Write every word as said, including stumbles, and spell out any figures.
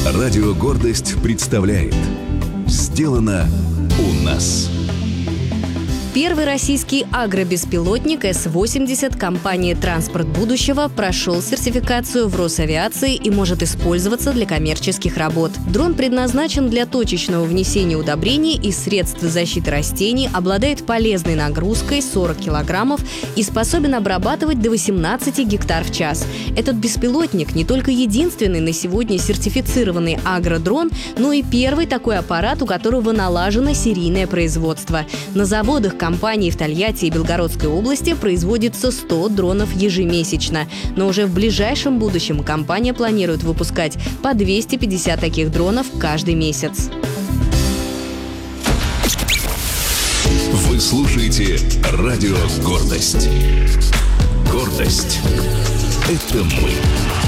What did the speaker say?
Радио «Гордость» представляет «Сделано у нас». Первый российский агробеспилотник эс восемьдесят компании «Транспорт будущего» прошел сертификацию в Росавиации и может использоваться для коммерческих работ. Дрон предназначен для точечного внесения удобрений и средств защиты растений, обладает полезной нагрузкой сорок килограммов и способен обрабатывать до восемнадцати гектар в час. Этот беспилотник не только единственный на сегодня сертифицированный агродрон, но и первый такой аппарат, у которого налажено серийное производство. На заводах компании в Тольятти и Белгородской области производится сто дронов ежемесячно. Но уже в ближайшем будущем компания планирует выпускать по двести пятьдесят таких дронов каждый месяц. Вы слушаете Радио «Гордость». Гордость – это мы.